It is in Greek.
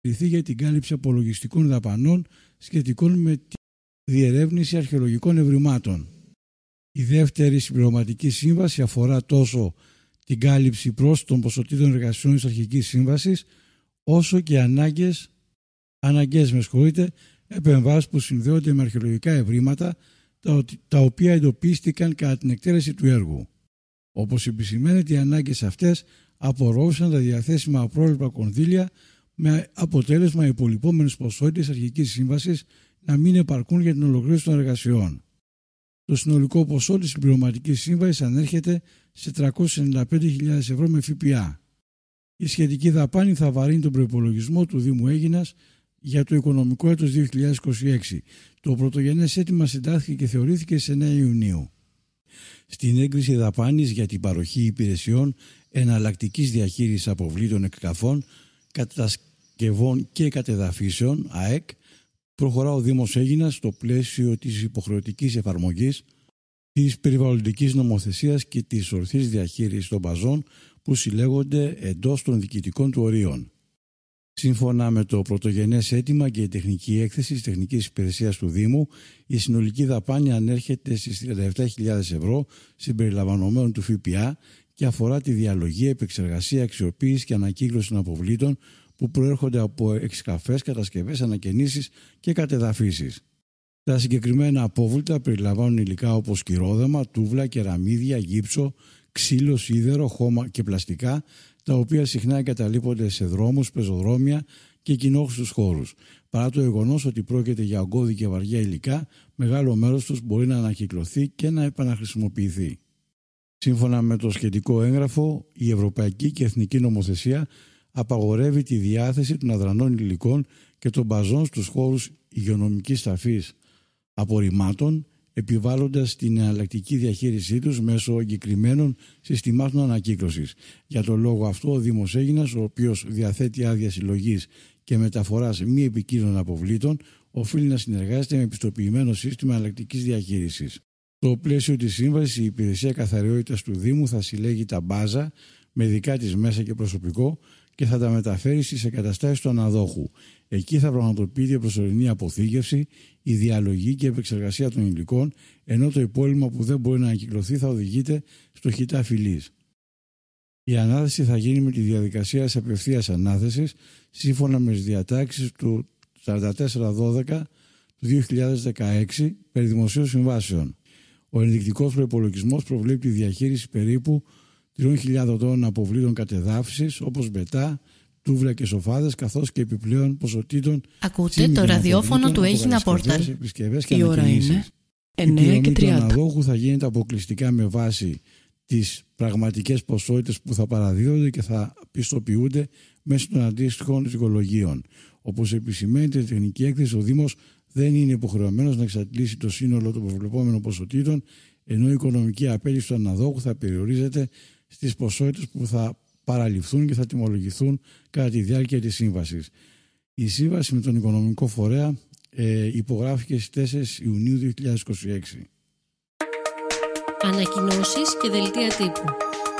για την κάλυψη απολογιστικών δαπανών σχετικών με τη διερεύνηση αρχαιολογικών ευρημάτων. Η δεύτερη συμπληρωματική σύμβαση αφορά τόσο την κάλυψη των ποσοτήτων εργασιών της αρχικής σύμβασης, όσο και αναγκαίες επεμβάσεις που συνδέονται με αρχαιολογικά ευρήματα τα οποία εντοπίστηκαν κατά την εκτέλεση του έργου. Όπως επισημαίνεται, οι ανάγκες αυτές απορρόφησαν τα διαθέσιμα απρόβλεπτα κονδύλια, με αποτέλεσμα οι υπολοιπόμενες ποσότητες αρχικής σύμβασης να μην επαρκούν για την ολοκλήρωση των εργασιών. Το συνολικό ποσό της συμπληρωματικής σύμβασης ανέρχεται σε 395.000 ευρώ με ΦΠΑ. Η σχετική δαπάνη θα βαρύνει τον προϋπολογισμό του Δήμου Αίγινας για το οικονομικό έτος 2026. Το πρωτογενές αίτημα συντάχθηκε και θεωρήθηκε σε 9 Ιουνίου. Στην έγκριση δαπάνης για την παροχή υπηρεσιών εναλλακτικής διαχείρισης αποβλήτων εκκαφών, κατασκευών και κατεδαφίσεων (ΑΕΚ) προχωρά ο Δήμος Αίγινας στο πλαίσιο της υποχρεωτικής εφαρμογής της περιβαλλοντικής νομοθεσίας και της ορθής διαχείρισης των παζών που συλλέγονται εντός των διοικητικών του ορίων. Σύμφωνα με το πρωτογενές αίτημα και η τεχνική έκθεση της τεχνικής υπηρεσίας του Δήμου, η συνολική δαπάνη ανέρχεται στις 37.000 ευρώ συμπεριλαμβανομένων του ΦΠΑ και αφορά τη διαλογή, επεξεργασία, αξιοποίηση και ανακύκλωση των αποβλήτων που προέρχονται από εξκαφές, κατασκευές, ανακαινήσεις και κατεδαφίσεις. Τα συγκεκριμένα απόβλητα περιλαμβάνουν υλικά όπως κυρόδεμα, τούβλα, κεραμίδια, γύψο, ξύλο, σίδερο, χώμα και πλαστικά, τα οποία συχνά εγκαταλείπονται σε δρόμους, πεζοδρόμια και κοινόχρηστους χώρους. Παρά το γεγονός ότι πρόκειται για ογκώδη και βαριά υλικά, μεγάλο μέρος τους μπορεί να ανακυκλωθεί και να επαναχρησιμοποιηθεί. Σύμφωνα με το σχετικό έγγραφο, η Ευρωπαϊκή και Εθνική Νομοθεσία απαγορεύει τη διάθεση των αδρανών υλικών και των μπαζών στους χώρους υγειονομικής ταφής απορριμμάτων, επιβάλλοντας την εναλλακτική διαχείρισή τους μέσω εγκεκριμένων συστημάτων ανακύκλωσης. Για τον λόγο αυτό, ο Δήμος Αίγινας, ο οποίος διαθέτει άδεια συλλογής και μεταφοράς μη επικίνδυνων αποβλήτων, οφείλει να συνεργάζεται με πιστοποιημένο σύστημα εναλλακτικής διαχείρισης. Στο πλαίσιο της σύμβασης, η Υπηρεσία Καθαριότητας του Δήμου θα συλλέγει τα μπάζα με δικά της μέσα και προσωπικό και θα τα μεταφέρει στις εγκαταστάσεις του αναδόχου. Εκεί θα πραγματοποιείται η προσωρινή αποθήκευση, η διαλογή και η επεξεργασία των υλικών, ενώ το υπόλοιπο που δεν μπορεί να ανακυκλωθεί θα οδηγείται στο χιτά φυλής. Η ανάθεση θα γίνει με τη διαδικασία της απευθείας ανάθεσης, σύμφωνα με τις διατάξεις του 4412 του 2016 περί δημοσίων συμβάσεων. Ο ενδεικτικός προϋπολογισμός προβλέπει τη διαχείριση περίπου 3.000 τόνων αποβλήτων κατεδάφισης, όπως μπετά, τούβλα και σοφάδες, καθώς και επιπλέον ποσοτήτων. Ακούτε το ραδιόφωνο του Αίγινα Πόρταλ. Η ώρα είναι 9:30. Η πληρωμή του αναδόχου θα γίνεται αποκλειστικά με βάση τις πραγματικές ποσότητες που θα παραδίδονται και θα πιστοποιούνται μέσω των αντίστοιχων δικολογίων. Όπως επισημαίνεται η τεχνική έκθεση, ο Δήμος δεν είναι υποχρεωμένος να εξαντλήσει το σύνολο των προβλεπόμενων ποσοτήτων, ενώ η οικονομική απέλυση του αναδόχου θα περιορίζεται στις ποσότητες που θα παραληφθούν και θα τιμολογηθούν κατά τη διάρκεια της σύμβασης. Η σύμβαση με τον οικονομικό φορέα υπογράφηκε στις 4 Ιουνίου 2026. Ανακοινώσεις και δελτία τύπου.